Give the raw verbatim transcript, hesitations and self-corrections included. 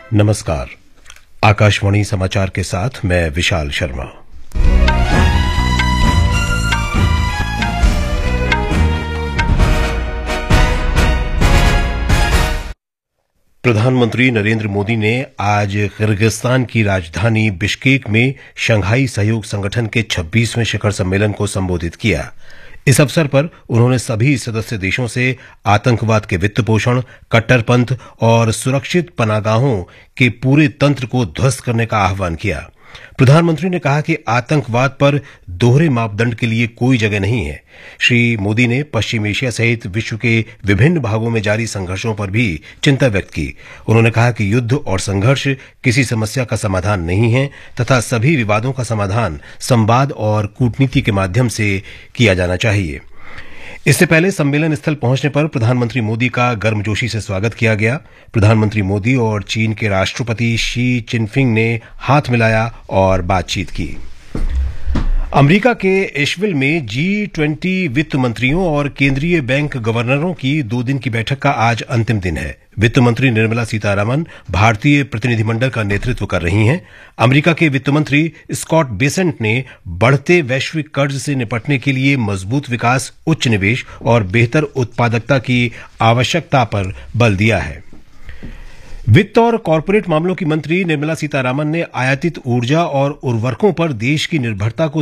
नमस्कार। आकाशवाणी समाचार के साथ मैं विशाल शर्मा। प्रधानमंत्री नरेंद्र मोदी ने आज किर्गिस्तान की राजधानी बिश्केक में शंघाई सहयोग संगठन के छब्बीसवें शिखर सम्मेलन को संबोधित किया। इस अवसर पर उन्होंने सभी सदस्य देशों से आतंकवाद के वित्त पोषण, कट्टरपंथ और सुरक्षित पनाहगाहों के पूरे तंत्र को ध्वस्त करने का आह्वान किया। प्रधानमंत्री ने कहा कि आतंकवाद पर दोहरे मापदंड के लिए कोई जगह नहीं है। श्री मोदी ने पश्चिम एशिया सहित विश्व के विभिन्न भागों में जारी संघर्षों पर भी चिंता व्यक्त की। उन्होंने कहा कि युद्ध और संघर्ष किसी समस्या का समाधान नहीं है तथा सभी विवादों का समाधान संवाद और कूटनीति के माध्यम से किया जाना चाहिए। इससे पहले सम्मेलन स्थल पहुंचने पर प्रधानमंत्री मोदी का गर्मजोशी से स्वागत किया गया। प्रधानमंत्री मोदी और चीन के राष्ट्रपति शी चिनफिंग ने हाथ मिलाया और बातचीत की। अमेरिका के एशविल में जी ट्वेंटी वित्त मंत्रियों और केंद्रीय बैंक गवर्नरों की दो दिन की बैठक का आज अंतिम दिन है। वित्त मंत्री निर्मला सीतारामन भारतीय प्रतिनिधिमंडल का नेतृत्व कर रही हैं। अमेरिका के वित्त मंत्री स्कॉट बेसेंट ने बढ़ते वैश्विक कर्ज से निपटने के लिए मजबूत विकास, उच्च निवेश और बेहतर उत्पादकता की आवश्यकता पर बल दिया है। वित्त और कॉरपोरेट मामलों की मंत्री निर्मला सीतारामन ने आयातित ऊर्जा और उर्वरकों पर देश की निर्भरता को